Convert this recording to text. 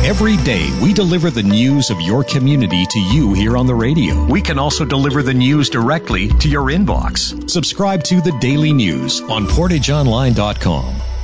Every day, we deliver the news of your community to you here on the radio. We can also deliver the news directly to your inbox. Subscribe to the Daily News on PortageOnline.com.